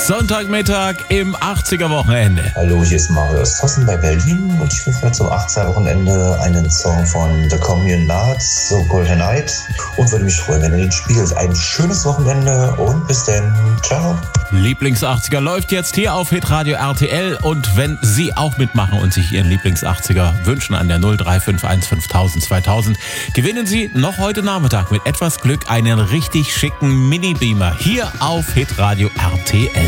Sonntagmittag im 80er-Wochenende. Hallo, hier ist Marius Tossen bei Berlin und ich wünsche mir zum 80er-Wochenende einen Song von The Communards, so Golden Night, und würde mich freuen, wenn ihr den spielt. Ein schönes Wochenende und bis dann. Ciao. Lieblings-80er läuft jetzt hier auf Hitradio RTL, und wenn Sie auch mitmachen und sich Ihren Lieblings-80er wünschen an der 0351 5000 2000, gewinnen Sie noch heute Nachmittag mit etwas Glück einen richtig schicken Mini-Beamer hier auf Hitradio RTL.